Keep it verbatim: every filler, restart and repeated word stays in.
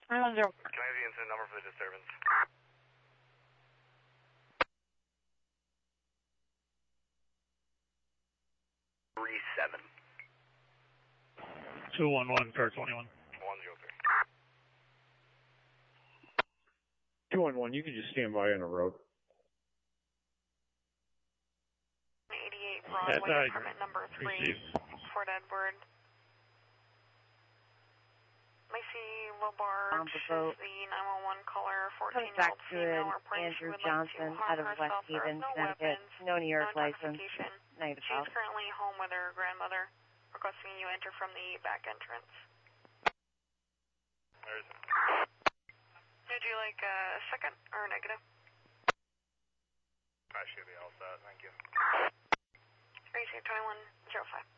Nine one zero. Can I have the incident number for the disturbance? Three seven. Two one one, car twenty-one. One zero three. Two one one. You can just stand by on the road. eighty-eight Broadway, apartment number three, Fort Edward. Lacey Lobar is the nine one one caller, fourteen-year-old female reporting she would like to harm herself. There is no weapons, no New York no license. intoxication. Negative. She is currently home with her grandmother, requesting you enter from the back entrance. Where is it? Would you like a second or a negative? I should be all set, thank you. Racer twenty-one zero five.